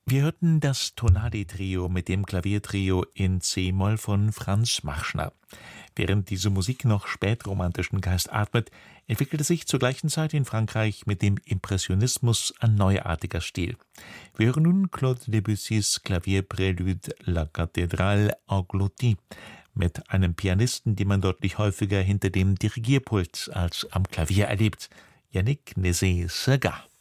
Wir hörten das Tonali-Trio mit dem Klaviertrio in C-Moll von Franz Machschner. Während diese Musik noch spätromantischen Geist atmet, entwickelte sich zur gleichen Zeit in Frankreich mit dem Impressionismus ein neuartiger Stil. Wir hören nun Claude Debussys Klavierprälude La Cathédrale engloutie mit einem Pianisten, den man deutlich häufiger hinter dem Dirigierpult als am Klavier erlebt, Yannick Nézet-Ségat.